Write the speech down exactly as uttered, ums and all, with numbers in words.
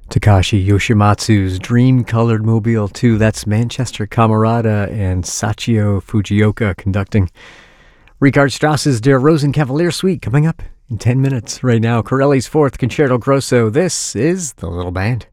Takashi Yoshimatsu's Dream-Colored Mobile two. That's Manchester Camerata and Sachio Fujioka conducting. Richard Strauss's Der Rosenkavalier Suite coming up in ten minutes right now. Corelli's Fourth Concerto Grosso. This is The Little Band.